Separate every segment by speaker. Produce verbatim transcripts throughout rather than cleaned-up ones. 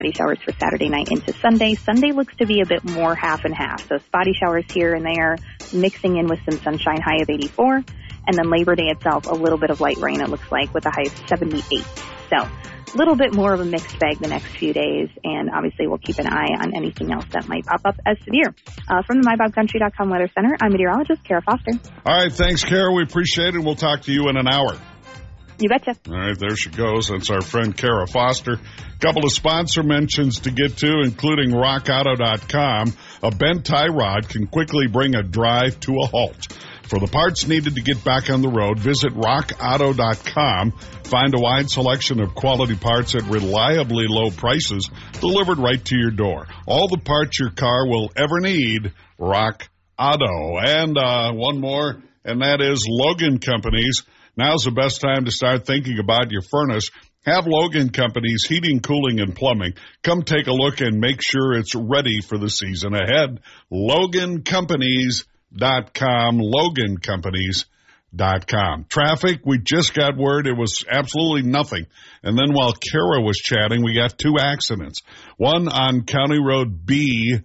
Speaker 1: showers for Saturday night into Sunday. Sunday looks to be a bit more half and half. So spotty showers here and there, mixing in with some sunshine, high of eighty-four. And then Labor Day itself, a little bit of light rain, it looks like, with a high of seventy-eight. So a little bit more of a mixed bag the next few days. And obviously we'll keep an eye on anything else that might pop up as severe. Uh, from the my bob country dot com Weather Center, I'm meteorologist Kara Foster.
Speaker 2: All right, thanks, Kara. We appreciate it. We'll talk to you in an hour.
Speaker 1: You betcha.
Speaker 2: All right, there she goes. That's our friend Kara Foster. Couple of sponsor mentions to get to, including rock auto dot com. A bent tie rod can quickly bring a drive to a halt. For the parts needed to get back on the road, visit rock auto dot com. Find a wide selection of quality parts at reliably low prices delivered right to your door. All the parts your car will ever need, Rock Auto. And uh, one more, and that is Logan Companies. Now's the best time to start thinking about your furnace. Have Logan Companies Heating, Cooling, and Plumbing come take a look and make sure it's ready for the season ahead. Logan Companies dot com, Logan Companies dot com. Traffic, we just got word it was absolutely nothing. And then while Kara was chatting, we got two accidents. One on County Road B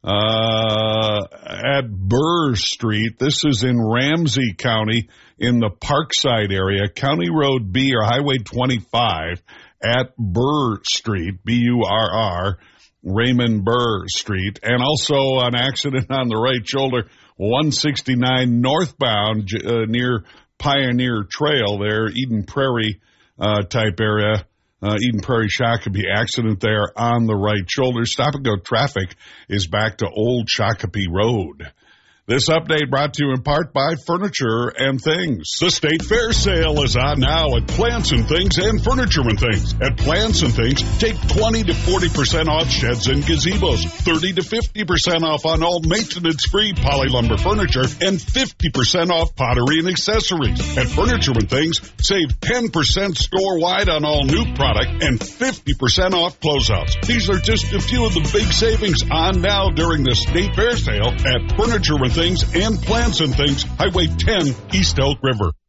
Speaker 2: uh, at Burr Street. This is in Ramsey County in the Parkside area. County Road B or Highway twenty-five at Burr Street, B U R R, Raymond Burr Street. And also an accident on the right shoulder, one sixty-nine northbound uh, near Pioneer Trail there, Eden Prairie uh, type area. Uh, Eden Prairie Shakopee accident there on the right shoulder. Stop and go traffic is back to Old Shakopee Road. This update brought to you in part by Furniture and Things. The State Fair sale is on now at Plants and Things and Furniture and Things. At Plants and Things, take twenty to forty percent off sheds and gazebos, thirty to fifty percent off on all maintenance-free polylumber furniture, and fifty percent off pottery and accessories. At Furniture and Things, save ten percent store-wide on all new product and fifty percent off closeouts. These are just a few of the big savings on now during the State Fair sale at Furniture and Things and Plants and Things, Highway ten, East Elk River.